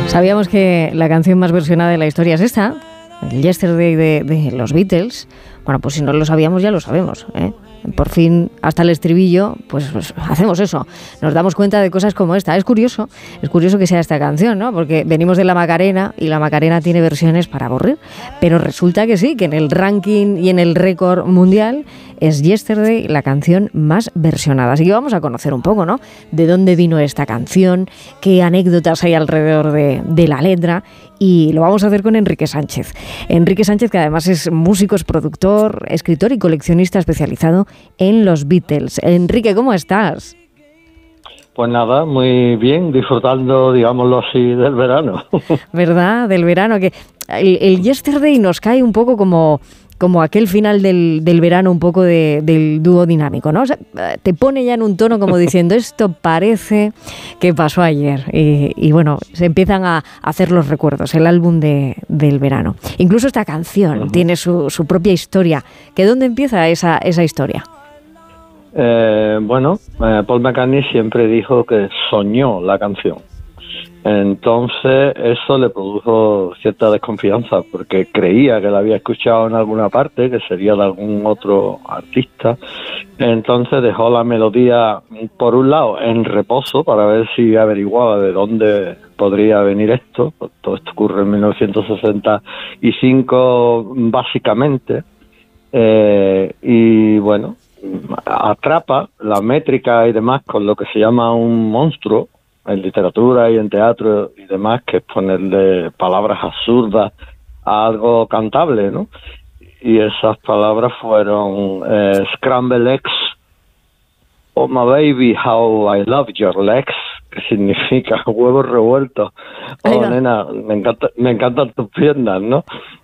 Sabíamos que la canción más versionada de la historia es esta, el Yesterday de los Beatles. Bueno, pues si no lo sabíamos, ya lo sabemos, ¿eh? Por fin, hasta el estribillo, pues hacemos eso. Nos damos cuenta de cosas como esta. Es curioso que sea esta canción, ¿no? Porque venimos de la Macarena y la Macarena tiene versiones para aburrir. Pero resulta que sí, que en el ranking y en el récord mundial es Yesterday la canción más versionada. Así que vamos a conocer un poco, ¿no? De dónde vino esta canción, qué anécdotas hay alrededor de la letra. Y lo vamos a hacer con Enrique Sánchez. Enrique Sánchez, que además es músico, es productor, escritor y coleccionista especializado en los Beatles. Enrique, ¿cómo estás? Pues nada, muy bien, disfrutando, digámoslo así, del verano. ¿Verdad? Del verano, que el Yesterday nos cae un poco como aquel final del verano, un poco del dúo dinámico, ¿no? O sea, te pone ya en un tono como diciendo, esto parece que pasó ayer. Y bueno, se empiezan a hacer los recuerdos, el álbum del verano. Incluso esta canción tiene su propia historia. ¿Que dónde empieza esa historia? Paul McCartney siempre dijo que soñó la canción. Entonces eso le produjo cierta desconfianza porque creía que la había escuchado en alguna parte, que sería de algún otro artista. Entonces dejó la melodía, por un lado, en reposo para ver si averiguaba de dónde podría venir esto. Todo esto ocurre en 1965 básicamente. Y bueno, atrapa la métrica y demás con lo que se llama un monstruo en literatura y en teatro y demás, que es ponerle palabras absurdas a algo cantable, ¿no? Y esas palabras fueron Scrambled eggs, oh my baby, how I love your legs, que significa huevos revueltos. Oh, nena, me encantan tus piernas, ¿no?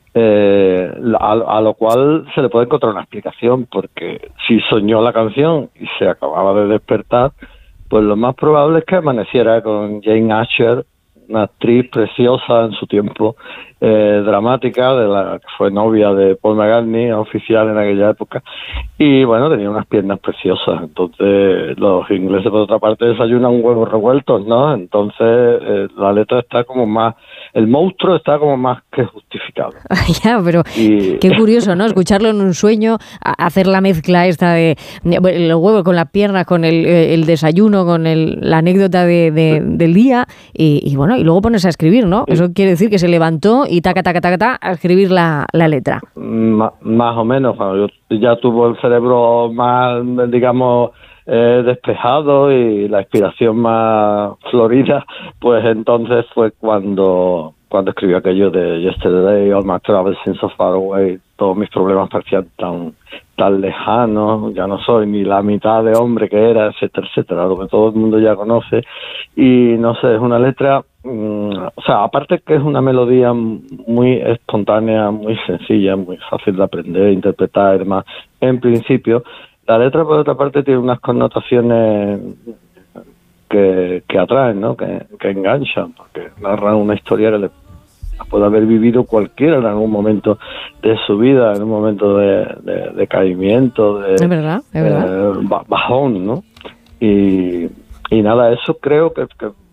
A lo cual se le puede encontrar una explicación, porque si soñó la canción y se acababa de despertar, pues lo más probable es que amaneciera con Jane Asher, una actriz preciosa en su tiempo, dramática, de la que fue novia de Paul McCartney, oficial en aquella época, y bueno, tenía unas piernas preciosas. Entonces los ingleses, por otra parte, desayunan huevos revueltos, ¿no? Entonces la letra está como más, el monstruo está como más que justificado. Ya, pero qué curioso, ¿no? Escucharlo en un sueño, hacer la mezcla esta de los huevos con las piernas, con el desayuno, con la anécdota del día, y bueno, y luego ponerse a escribir, ¿no? Eso quiere decir que se levantó y taca, a escribir la letra. Más o menos, cuando ya tuvo el cerebro más, digamos, despejado y la inspiración más florida, pues entonces fue cuando escribió aquello de Yesterday, All My Troubles Seem So Far Away, todos mis problemas parecían tan lejanos, ya no soy ni la mitad de hombre que era, etcétera, etcétera, lo que todo el mundo ya conoce. Y no sé, es una letra, o sea, aparte que es una melodía muy espontánea, muy sencilla, muy fácil de aprender, interpretar y demás, en principio, la letra por otra parte tiene unas connotaciones que atraen, ¿no? Que enganchan, porque narran una historia que le puede haber vivido cualquiera en algún momento de su vida, en un momento de caimiento, es verdad. Bajón, ¿no? Y nada, eso creo que